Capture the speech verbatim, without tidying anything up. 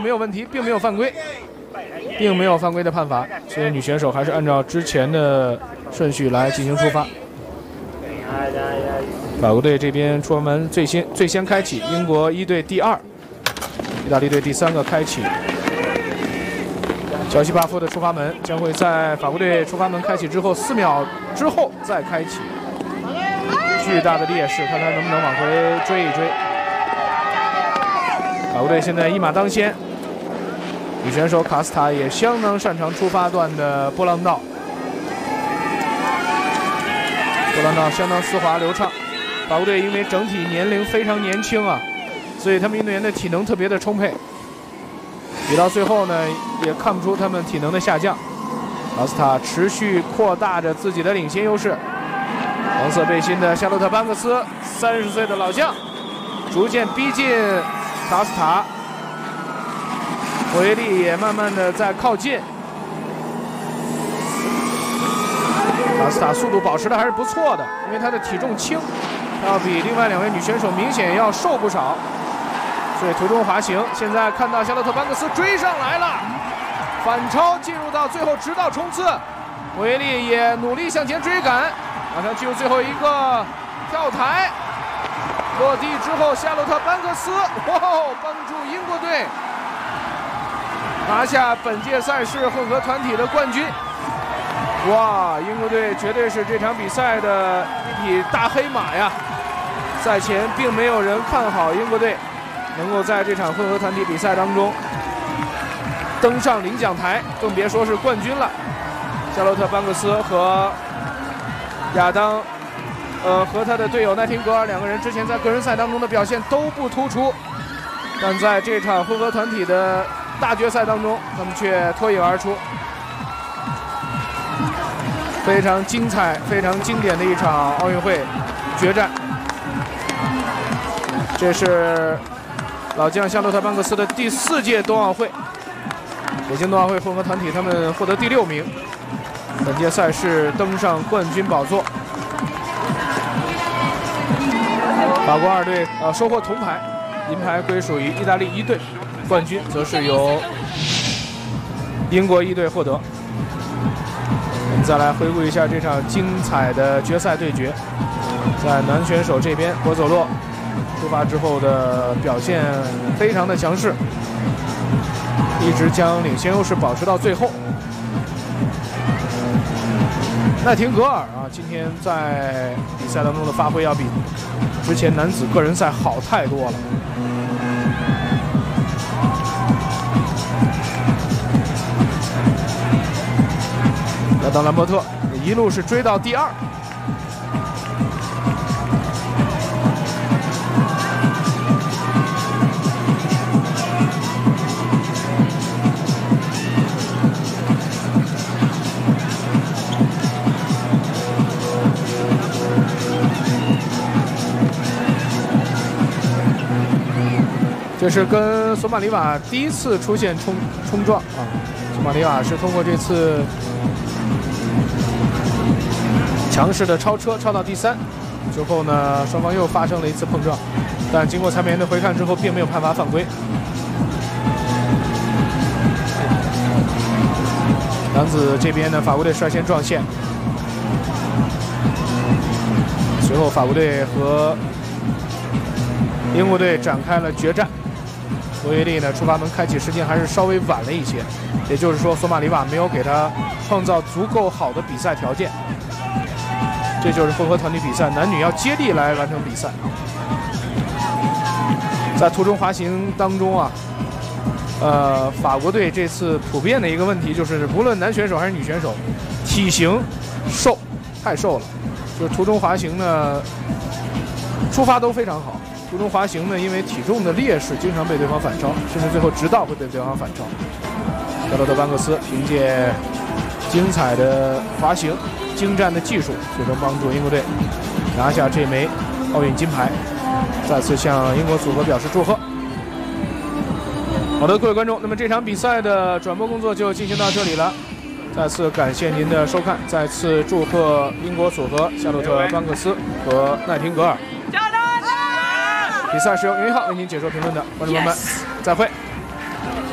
没有问题，并没有犯规，并没有犯规的判罚，所以女选手还是按照之前的顺序来进行出发。法国队这边出门最先最先开启，英国一队第二，意大利队第三个开启。乔西巴夫的出发门将会在法国队出发门开启之后四秒之后再开启，巨大的劣势，看他能不能往回追一追。法国队现在一马当先，女选手卡斯塔也相当擅长出发段的波浪道，波浪道相当丝滑流畅。法国队因为整体年龄非常年轻啊，所以他们运动员的体能特别的充沛。比到最后呢，也看不出他们体能的下降。卡斯塔持续扩大着自己的领先优势。黄色背心的夏洛特·班克斯，三十岁的老将，逐渐逼近卡斯塔。维利也慢慢的在靠近。卡斯塔速度保持的还是不错的，因为他的体重轻，要比另外两位女选手明显要瘦不少。所以途中滑行，现在看到夏洛特·班克斯追上来了，反超进入到最后直道冲刺，维利也努力向前追赶，马上进入最后一个跳台，落地之后，夏洛特·班克斯哇，帮助英国队拿下本届赛事混合团体的冠军。哇，英国队绝对是这场比赛的一匹大黑马呀！赛前并没有人看好英国队能够在这场混合团体比赛当中登上领奖台，更别说是冠军了。夏洛特·班克斯和亚当，呃，和他的队友奈廷格尔两个人之前在个人赛当中的表现都不突出，但在这场混合团体的大决赛当中，他们却脱颖而出。非常精彩、非常经典的一场奥运会决战。这是老将夏洛特·班克斯的第四届冬奥会，北京冬奥会混合团体他们获得第六名，本届赛事登上冠军宝座。法国二队呃收获铜牌，银牌归属于意大利一队，冠军则是由英国一队获得。我们再来回顾一下这场精彩的决赛对决。在男选手这边，博佐洛出发之后的表现非常的强势，一直将领先优势保持到最后。奈廷格尔啊，今天在比赛当中的发挥要比之前男子个人赛好太多了。亚当·兰伯特一路是追到第二。这是跟索马里瓦第一次出现冲冲撞啊！索马里瓦是通过这次强势的超车超到第三，之后呢，双方又发生了一次碰撞，但经过裁判员的回看之后，并没有判罚犯规。男子这边呢，法国队率先撞线，随后法国队和英国队展开了决战。维利呢，出发门开启时间还是稍微晚了一些，也就是说，索马里瓦没有给他创造足够好的比赛条件。这就是混合团体比赛，男女要接力来完成比赛。在途中滑行当中啊，呃，法国队这次普遍的一个问题就是，无论男选手还是女选手，体型瘦，太瘦了。就是途中滑行呢，出发都非常好。途中滑行呢，因为体重的劣势，经常被对方反超，甚至最后直道会被对方反超。夏洛特·班克斯凭借精彩的滑行、精湛的技术，最终帮助英国队拿下这枚奥运金牌，再次向英国组合表示祝贺。好的，各位观众，那么这场比赛的转播工作就进行到这里了。再次感谢您的收看，再次祝贺英国组合夏洛特·班克斯和奈廷格尔。比赛是由云浩为您解说评论的，观众朋友们，再会。